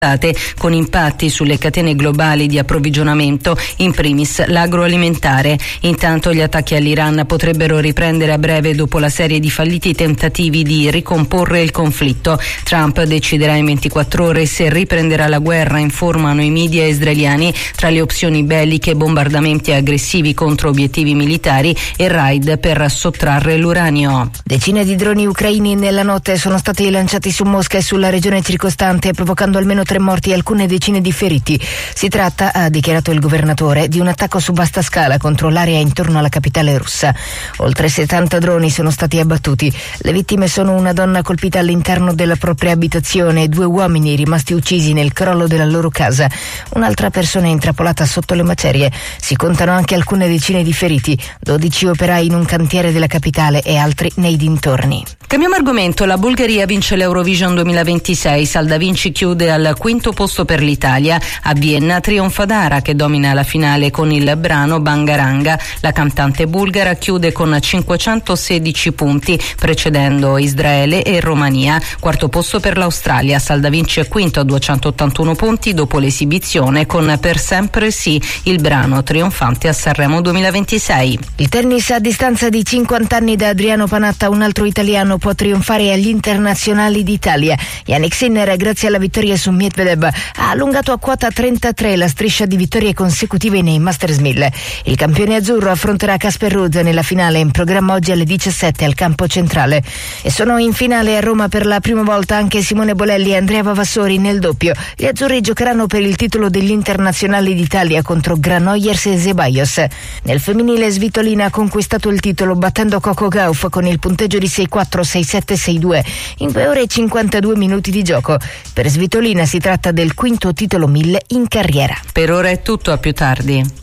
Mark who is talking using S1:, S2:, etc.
S1: con impatti sulle catene globali di approvvigionamento, in primis l'agroalimentare. Intanto gli attacchi all'Iran potrebbero riprendere a breve dopo la serie di falliti tentativi di ricomporre il conflitto. Trump deciderà in 24 ore se riprenderà la guerra, informano i media israeliani, tra le opzioni belliche, bombardamenti aggressivi contro obiettivi militari e raid per sottrarre l'uranio.
S2: Decine di droni ucraini nella notte sono stati lanciati su Mosca e sulla regione circostante, provocando almeno 3 morti e alcune decine di feriti. Si tratta, ha dichiarato il governatore, di un attacco su vasta scala contro l'area intorno alla capitale russa. Oltre 70 droni sono stati abbattuti. Le vittime sono una donna colpita all'interno della propria abitazione e 2 uomini rimasti uccisi nel crollo della loro casa. Un'altra persona è intrappolata sotto le macerie. Si contano anche alcune decine di feriti, 12 operai in un cantiere della capitale e altri nei dintorni.
S1: Cambiamo argomento, la Bulgaria vince l'Eurovision 2026, Salda Vinci chiude al quinto posto per l'Italia. A Vienna trionfa Dara, che domina la finale con il brano Bangaranga. La cantante bulgara chiude con 516 punti, precedendo Israele e Romania. Quarto posto per l'Australia, Salda Vinci è quinto a 281 punti dopo l'esibizione con Per sempre sì, il brano trionfante a Sanremo 2026.
S2: Il tennis a distanza di 50 anni da Adriano Panatta, un altro italiano può trionfare agli internazionali d'Italia. Yannick Sinner, grazie alla vittoria su Medvedev, ha allungato a quota 33 la striscia di vittorie consecutive nei Masters 1000. Il campione azzurro affronterà Casper Ruud nella finale, in programma oggi alle 17 al campo centrale. E sono in finale a Roma per la prima volta anche Simone Bolelli e Andrea Vavassori nel doppio. Gli azzurri giocheranno per il titolo degli internazionali d'Italia contro Granollers e Zeballos. Nel femminile Svitolina ha conquistato il titolo battendo Coco Gauff con il punteggio di 6-4, 6-7, 6-2 in 2 ore e 52 minuti di gioco. Per Svitolina si tratta del quinto titolo 1000 in carriera.
S1: Per ora è tutto, a più tardi.